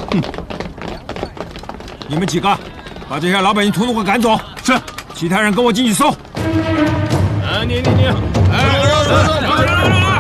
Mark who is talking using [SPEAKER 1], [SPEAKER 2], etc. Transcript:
[SPEAKER 1] 你们几个把这些老百姓统统给我赶走。是，其他人跟我进去搜。你，哎，让！